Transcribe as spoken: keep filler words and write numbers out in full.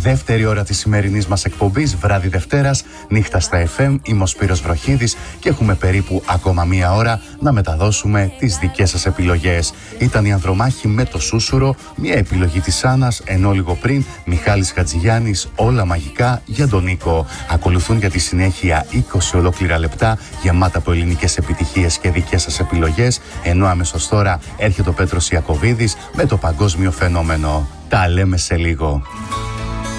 Δεύτερη ώρα της σημερινής μας εκπομπής, βράδυ Δευτέρας, νύχτα στα εφ εμ. Είμαι ο Σπύρος Βροχίδης και έχουμε περίπου ακόμα μία ώρα να μεταδώσουμε τις δικές σας επιλογές. Ήταν η Ανδρομάχη με το Σούσουρο, μια επιλογή της Άννας, ενώ λίγο πριν Μιχάλης Χατζηγιάννης, όλα μαγικά για τον Νίκο. Ακολουθούν για τη συνέχεια είκοσι ολόκληρα λεπτά γεμάτα από ελληνικές επιτυχίες και δικές σας επιλογές, ενώ αμέσως τώρα έρχεται ο Πέτρος Ιακωβίδης με το παγκόσμιο φαινόμενο. Τα λέμε σε λίγο.